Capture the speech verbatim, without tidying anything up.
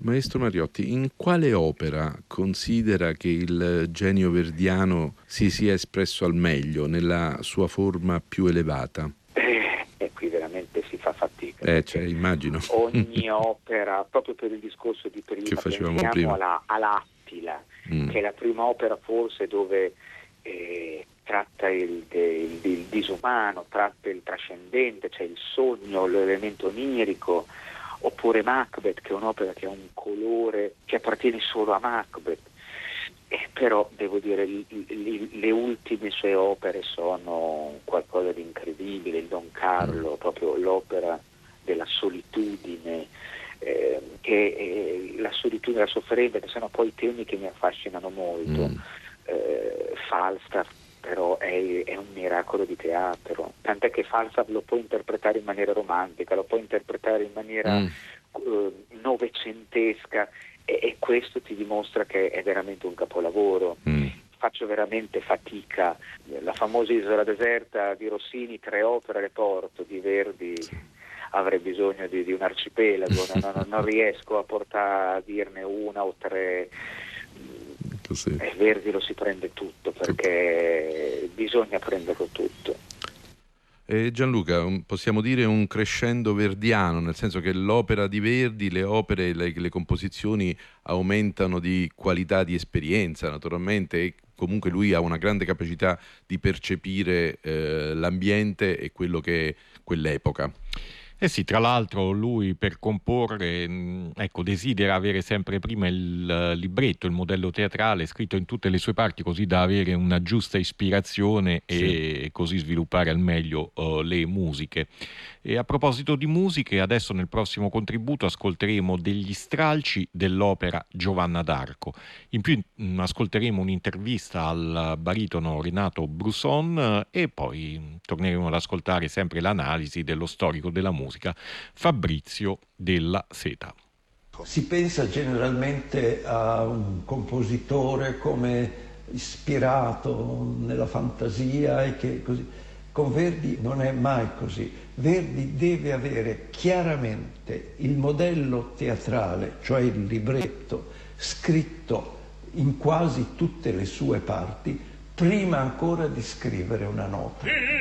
Maestro Mariotti, in quale opera considera che il genio verdiano si sia espresso al meglio, nella sua forma più elevata? Eh, e qui veramente si fa fatica. Eh, cioè, immagino. Ogni opera, proprio per il discorso di prima, che facevamo pensiamo prima. alla, all'Attila, mm. che è la prima opera forse dove eh, tratta il, il, il disumano, tratta il trascendente, cioè il sogno, l'elemento onirico. Oppure Macbeth, che è un'opera che ha un colore che appartiene solo a Macbeth. Eh, però devo dire, li, li, le ultime sue opere sono qualcosa di incredibile. Il Don Carlo, proprio l'opera della solitudine, eh, che eh, la solitudine, la sofferenza, che sono poi temi che mi affascinano molto. Mm. Eh, Falstaff però è, è un miracolo di teatro, tant'è che Falstaff lo può interpretare in maniera romantica, lo può interpretare in maniera mm. uh, novecentesca, e, e questo ti dimostra che è veramente un capolavoro. Mm. Faccio veramente fatica. La famosa Isola deserta di Rossini, tre opere le porto, di Verdi sì. avrei bisogno di, di un arcipelago, non, non, non riesco a portare a dirne una o tre. Sì. E Verdi lo si prende tutto, perché tutto. Bisogna prenderlo tutto. Eh, Gianluca, un, possiamo dire un crescendo verdiano, nel senso che l'opera di Verdi, le opere, le, le composizioni aumentano di qualità, di esperienza naturalmente, e comunque lui ha una grande capacità di percepire eh, l'ambiente e quello che è quell'epoca. Eh sì, tra l'altro lui per comporre, ecco, desidera avere sempre prima il libretto, il modello teatrale scritto in tutte le sue parti, così da avere una giusta ispirazione e sì. così sviluppare al meglio uh, le musiche. E a proposito di musiche, adesso nel prossimo contributo ascolteremo degli stralci dell'opera Giovanna d'Arco. In più mh, ascolteremo un'intervista al baritono Renato Brusson eh, e poi torneremo ad ascoltare sempre l'analisi dello storico della musica Fabrizio Della Seta. Si pensa generalmente a un compositore come ispirato nella fantasia e che così. Con Verdi non è mai così. Verdi deve avere chiaramente il modello teatrale, cioè il libretto, scritto in quasi tutte le sue parti, prima ancora di scrivere una nota.